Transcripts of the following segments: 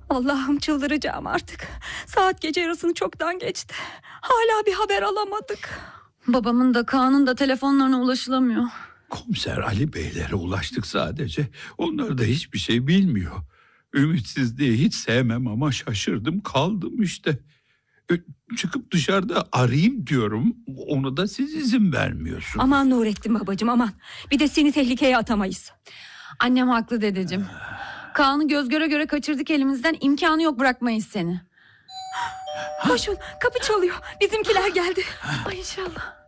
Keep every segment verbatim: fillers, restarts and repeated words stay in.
Allah'ım, çıldıracağım artık. Saat gece yarısını çoktan geçti. Hala bir haber alamadık. Babamın da Kaan'ın da telefonlarına ulaşılamıyor. Komiser Ali Beylere ulaştık sadece. Onlar da hiçbir şey bilmiyor. Ümitsizliği hiç sevmem ama şaşırdım kaldım işte. Çıkıp dışarıda arayayım diyorum. Ona da siz izin vermiyorsunuz. Aman Nurettin babacığım, aman. Bir de seni tehlikeye atamayız. Annem haklı dedeciğim. Kaan'ı göz göre göre kaçırdık elimizden. İmkanı yok bırakmayız seni. Koşun, kapı çalıyor. Bizimkiler geldi. Ay inşallah.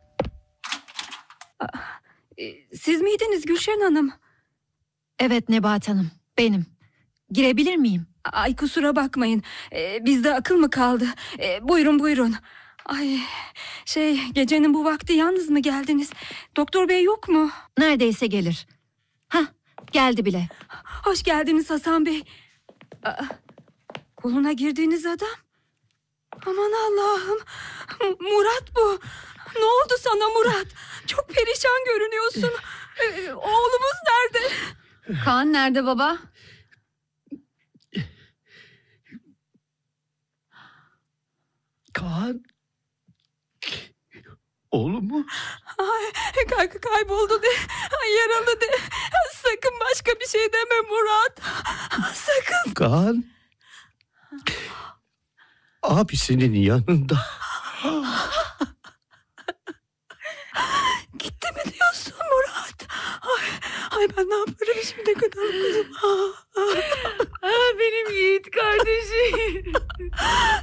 Siz miydiniz Gülşen Hanım? Evet Nebahat Hanım, benim. Girebilir miyim? Ay kusura bakmayın. Ee, bizde akıl mı kaldı? Ee, buyurun buyurun. Ay şey, gecenin bu vakti yalnız mı geldiniz? Doktor bey yok mu? Neredeyse gelir. Hah, geldi bile. Hoş geldiniz Hasan Bey. Aa, koluna girdiğiniz adam. Aman Allah'ım. Murat bu. Ne oldu sana Murat? Çok perişan görünüyorsun. Ee, oğlumuz nerede? Kaan nerede baba? Kaan. Oğlum mu? Ay, kay kayboldu de. Ay, yaralı de. Sakın başka bir şey deme Murat. Sakın. Kaan. Abisinin yanında. Gitti mi diyorsun Murat? Ay, ay ben ne yaparım şimdi kadar kızım? Ah, benim yiğit kardeşim.